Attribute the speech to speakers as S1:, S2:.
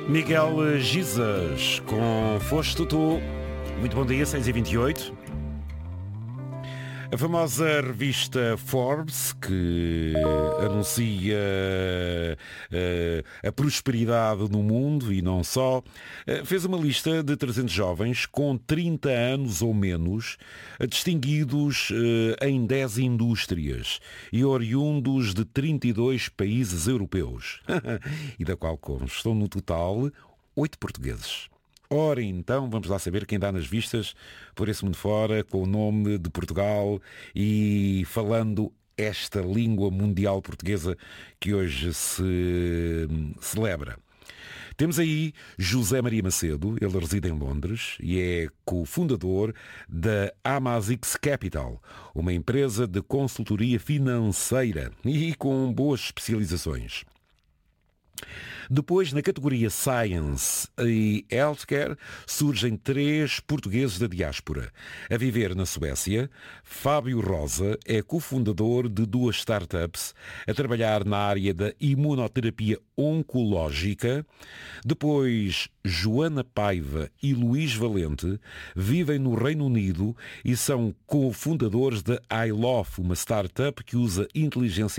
S1: Miguel Gisas com Foste Tu. Muito bom dia, 6h28. A famosa revista Forbes, que anuncia a prosperidade no mundo e não só, fez uma lista de 300 jovens com 30 anos ou menos, distinguidos em 10 indústrias e oriundos de 32 países europeus, e da qual constam no total 8 portugueses. Ora, então, vamos lá saber quem dá nas vistas por esse mundo fora, com o nome de Portugal e falando esta língua mundial portuguesa que hoje se celebra. Temos aí José Maria Macedo, ele reside em Londres e é cofundador da Amazix Capital, uma empresa de consultoria financeira e com boas especializações. Depois, na categoria Science e Healthcare, surgem 3 portugueses da diáspora. A viver na Suécia, Fábio Rosa é cofundador de 2 startups a trabalhar na área da imunoterapia oncológica. Depois, Joana Paiva e Luís Valente vivem no Reino Unido e são cofundadores da iLof, uma startup que usa inteligência